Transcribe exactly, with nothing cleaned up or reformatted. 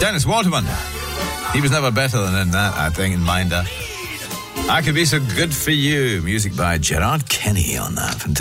Dennis Waterman. He was never better than in that, I think, in Minder. I Could Be So Good For You. Music by Gerard Kenny on that. Fantastic.